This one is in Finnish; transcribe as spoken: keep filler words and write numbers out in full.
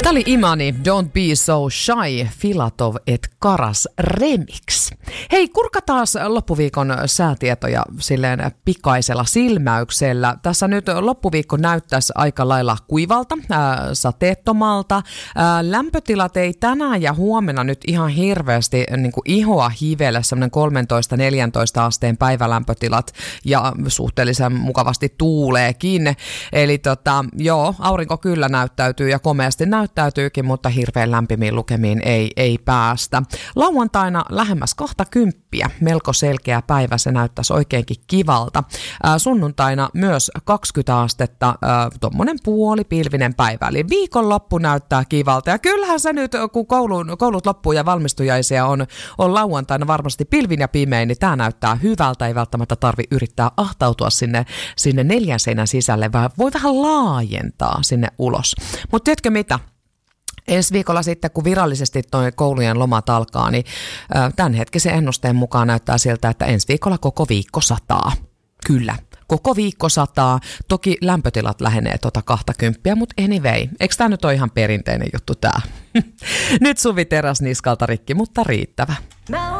Tämä oli Imani, Don't Be So Shy, Filatov et Karas remix. Hei, kurka taas loppuviikon säätietoja silleen pikaisella silmäyksellä. Tässä nyt loppuviikko näyttäisi aika lailla kuivalta, ää, sateettomalta. Ää, lämpötilat ei tänään ja huomenna nyt ihan hirveästi niin kuin ihoa hivelle, semmoinen kolmetoista neljätoista asteen päivälämpötilat ja suhteellisen mukavasti tuuleekin. Eli tota, joo, aurinko kyllä näyttäytyy ja komeasti näyttäytyykin, mutta hirveän lämpimiin lukemiin ei, ei päästä. Lauantaina lähemmäs kahta kymppiä, melko selkeä päivä, se näyttäisi oikeinkin kivalta. Ää, sunnuntaina myös kaksikymmentä astetta, ää, tommonen puolipilvinen päivä, eli viikonloppu näyttää kivalta. Ja kyllähän se nyt, kun koulun, koulut loppuu ja valmistujaisia on, on lauantaina varmasti pilvin ja pimein, niin tämä näyttää hyvältä, ei välttämättä tarvi yrittää ahtautua sinne, sinne neljän seinän sisälle, vaan voi vähän laajentaa sinne ulos. Mutta tiedätkö mitä? Ensi viikolla sitten, kun virallisesti toi koulujen lomat alkaa, niin tämän hetkisen ennusteen mukaan näyttää siltä, että ensi viikolla koko viikko sataa. Kyllä, koko viikko sataa. Toki lämpötilat lähenee tota kaksikymmentä, mutta anyway, eikö tämä nyt ole ihan perinteinen juttu tää? Nyt Suvi Teräsniskalta rikki, mutta riittävä.